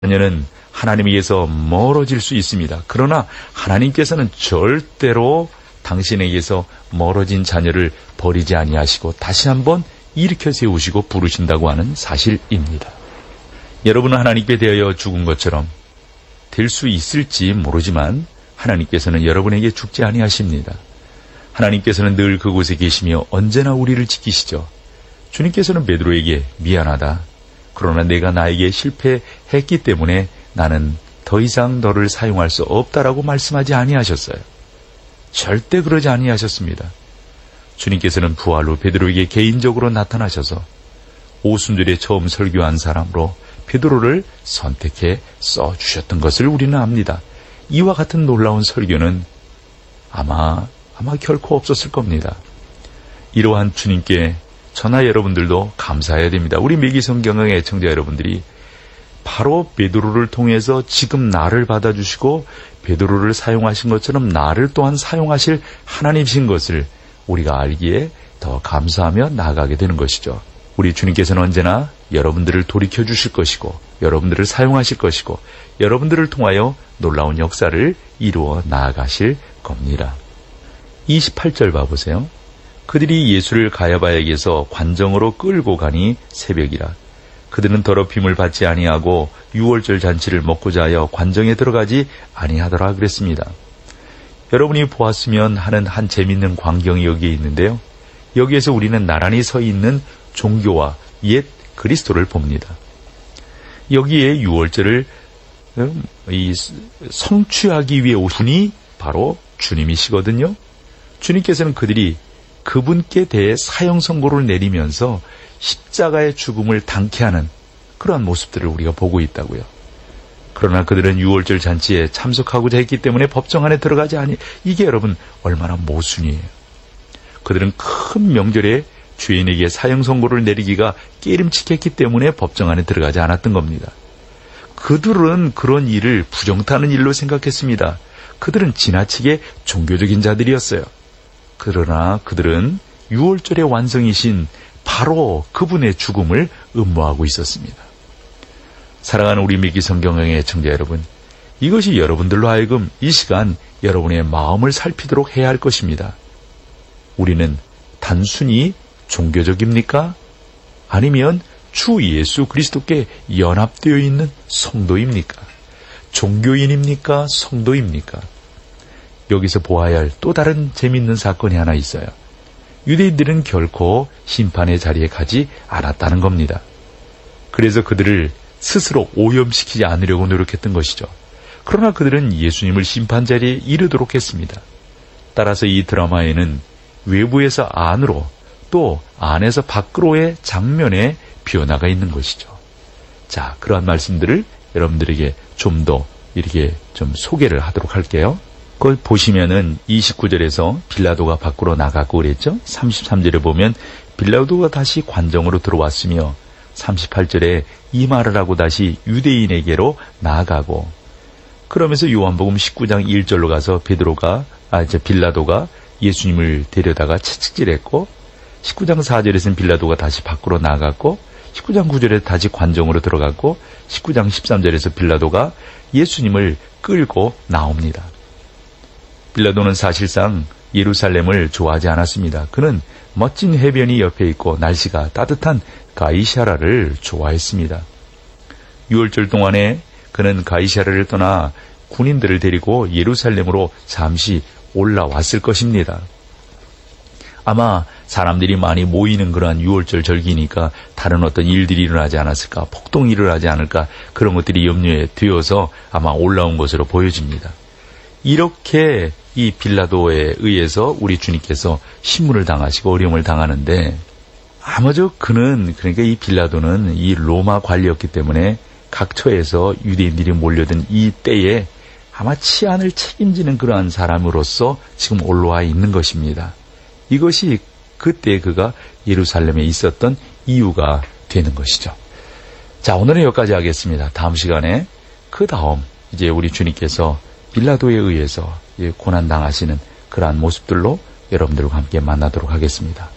자녀는 하나님에게서 멀어질 수 있습니다. 그러나 하나님께서는 절대로 당신에게서 멀어진 자녀를 버리지 아니하시고 다시 한번 일으켜 세우시고 부르신다고 하는 사실입니다. 여러분은 하나님께 대하여 죽은 것처럼 될 수 있을지 모르지만 하나님께서는 여러분에게 죽지 아니하십니다. 하나님께서는 늘 그곳에 계시며 언제나 우리를 지키시죠. 주님께서는 베드로에게 미안하다. 그러나 내가 나에게 실패했기 때문에 나는 더 이상 너를 사용할 수 없다라고 말씀하지 아니하셨어요. 절대 그러지 아니하셨습니다. 주님께서는 부활로 베드로에게 개인적으로 나타나셔서 오순절에 처음 설교한 사람으로 베드로를 선택해 써주셨던 것을 우리는 압니다. 이와 같은 놀라운 설교는 아마 결코 없었을 겁니다. 이러한 주님께 저나 여러분들도 감사해야 됩니다. 우리 매기성경의 애청자 여러분들이 바로 베드로를 통해서 지금 나를 받아주시고 베드로를 사용하신 것처럼 나를 또한 사용하실 하나님이신 것을 우리가 알기에 더 감사하며 나아가게 되는 것이죠. 우리 주님께서는 언제나 여러분들을 돌이켜 주실 것이고 여러분들을 사용하실 것이고 여러분들을 통하여 놀라운 역사를 이루어 나아가실 겁니다. 28절 봐보세요. 그들이 예수를 가야바에게서 관정으로 끌고 가니 새벽이라. 그들은 더럽힘을 받지 아니하고 유월절 잔치를 먹고자 하여 관정에 들어가지 아니하더라 그랬습니다. 여러분이 보았으면 하는 한 재밌는 광경이 여기에 있는데요. 여기에서 우리는 나란히 서 있는 종교와 옛 그리스도를 봅니다. 여기에 유월절을 성취하기 위해 오신 분이 바로 주님이시거든요. 주님께서는 그분께 대해 사형 선고를 내리면서 십자가의 죽음을 당케 하는 그러한 모습들을 우리가 보고 있다고요. 그러나 그들은 유월절 잔치에 참석하고자 했기 때문에 법정 안에 들어가지 아니. 이게 여러분 얼마나 모순이에요. 그들은 큰 명절에 죄인에게 사형 선고를 내리기가 깨림칙했기 때문에 법정 안에 들어가지 않았던 겁니다. 그들은 그런 일을 부정타는 일로 생각했습니다. 그들은 지나치게 종교적인 자들이었어요. 그러나 그들은 유월절의 완성이신 바로 그분의 죽음을 음모하고 있었습니다. 사랑하는 우리 매기성경의 애청자 여러분, 이것이 여러분들로 하여금 이 시간 여러분의 마음을 살피도록 해야 할 것입니다. 우리는 단순히 종교적입니까? 아니면 주 예수 그리스도께 연합되어 있는 성도입니까? 종교인입니까? 성도입니까? 여기서 보아야 할 또 다른 재미있는 사건이 하나 있어요. 유대인들은 결코 심판의 자리에 가지 않았다는 겁니다. 그래서 그들을 스스로 오염시키지 않으려고 노력했던 것이죠. 그러나 그들은 예수님을 심판 자리에 이르도록 했습니다. 따라서 이 드라마에는 외부에서 안으로 또 안에서 밖으로의 장면에 변화가 있는 것이죠. 자, 그러한 말씀들을 여러분들에게 좀 더 이렇게 좀 소개를 하도록 할게요. 그걸 보시면은 29절에서 빌라도가 밖으로 나가고 그랬죠. 33절에 보면 빌라도가 다시 관정으로 들어왔으며 38절에 이 말을 하고 다시 유대인에게로 나아가고, 그러면서 요한복음 19장 1절로 가서 빌라도가 예수님을 데려다가 채찍질했고, 19장 4절에서는 빌라도가 다시 밖으로 나갔고, 19장 9절에 다시 관정으로 들어갔고, 19장 13절에서 빌라도가 예수님을 끌고 나옵니다. 빌라도는 사실상 예루살렘을 좋아하지 않았습니다. 그는 멋진 해변이 옆에 있고 날씨가 따뜻한 가이사라를 좋아했습니다. 6월절 동안에 그는 가이사라를 떠나 군인들을 데리고 예루살렘으로 잠시 올라왔을 것입니다. 아마 사람들이 많이 모이는 그러한 6월절 절기니까 다른 어떤 일들이 일어나지 않았을까, 폭동이 일어나지 않을까, 그런 것들이 염려에 되어서 아마 올라온 것으로 보여집니다. 이렇게 이 빌라도에 의해서 우리 주님께서 신문을 당하시고 어려움을 당하는데, 아마도 그러니까 이 빌라도는 이 로마 관리였기 때문에 각처에서 유대인들이 몰려든 이 때에 아마 치안을 책임지는 그러한 사람으로서 지금 올라와 있는 것입니다. 이것이 그때 그가 예루살렘에 있었던 이유가 되는 것이죠. 자, 오늘은 여기까지 하겠습니다. 다음 시간에 그 다음 이제 우리 주님께서 빌라도에 의해서 고난당하시는 그러한 모습들로 여러분들과 함께 만나도록 하겠습니다.